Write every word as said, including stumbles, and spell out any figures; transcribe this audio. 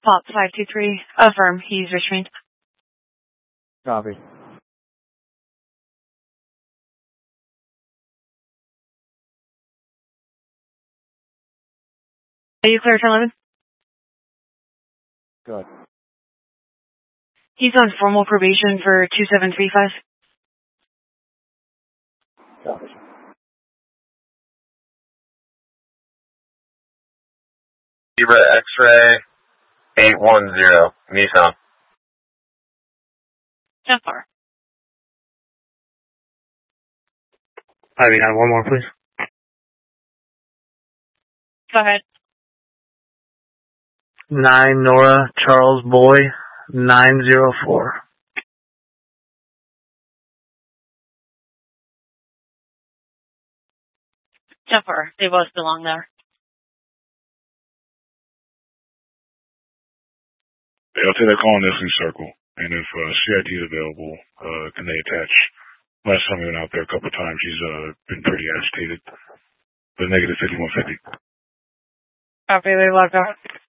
Pop five two three. Affirm. He's restrained. Copy. Are you clear for eleven? Good. He's on formal probation for two seven three five. Copy. Zebra X-ray eight one zero, Nissan. ten four. Ivy nine, one more, please. Go ahead. Nine Nora Charles Boy nine zero four. ten four. They both belong there. They'll say they're calling this in circle, and if uh, C I T is available, uh, can they attach? Last time we went out there a couple of times, she's uh, been pretty agitated. The negative fifty-one fifty. Copy. They logged out.